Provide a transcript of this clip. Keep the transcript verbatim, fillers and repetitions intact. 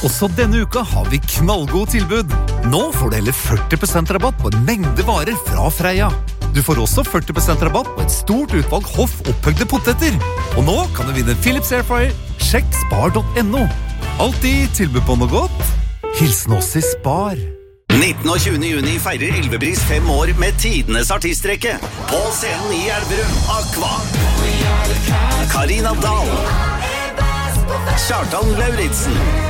Også denne uka har vi knallgod tilbud. Nå får du hele førti prosent rabatt på en mengde varer fra Freia. Du får også førti prosent rabatt på et stort utvalg hoff opphøgde poteter. Og nå kan du vinne Philips Airfryer. Sjekk spar punktum no. Alltid tilbud på noe godt. Hilsen oss i Spar. nittende og tjuende juni feirer Ylvebris fem år med tidenes artistrekke. På scenen i Elverum, Aqua. Karina Dahl. Kjartan Lauritsen.